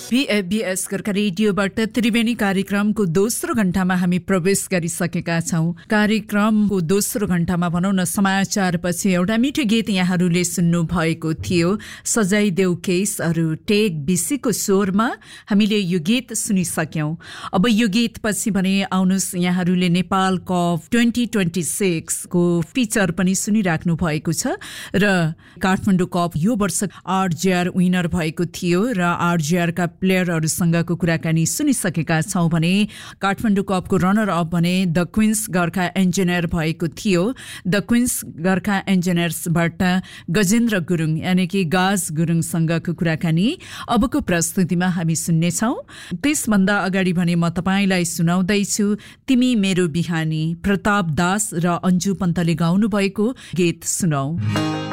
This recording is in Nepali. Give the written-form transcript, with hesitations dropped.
PABS गोर्खा रेडियोबाट त्रिवेणी कार्यक्रमको दोस्रो घण्टामा हामी प्रवेश गरिसकेका छौं। कार्यक्रमको दोस्रो घण्टामा भनौं न समाचारपछि एउटा मिठो गीत यहाँहरूले सुन्नु भएको थियो। सजाय देऊ केसहरू टेक बिसीको स्वरमा हामीले यो गीत सुनिसक्यौं। अब यो गीत पछि भने आउनुस् यहाँहरूले नेपाल कप 2026 को पिक्चर पनि सुनिराख्नु भएको छ र काठमाडौँ कप यो वर्ष आरजेआर विनर भएको थियो र आरजेआर का प्लेयरहरूसँगको कुराकानी सुनिसकेका छौं भने काठमाडौँ कपको रनर अप भने द क्वीन्स गोर्खा इन्जिनियर भएको थियो। द क्वीन्स गोर्खा इन्जिनियर्सबाट गजेन्द्र गुरुङ यानी कि गाज गुरुङसँगको कुराकानी अबको प्रस्तुतिमा हामी सुन्नेछौं। त्यसभन्दा अगाडि भने म तपाईलाई सुनाउँदैछु तिमी मेरो बिहानी, प्रताप दास र अन्जु पन्तले गाउनु भएको गीत सुनौ।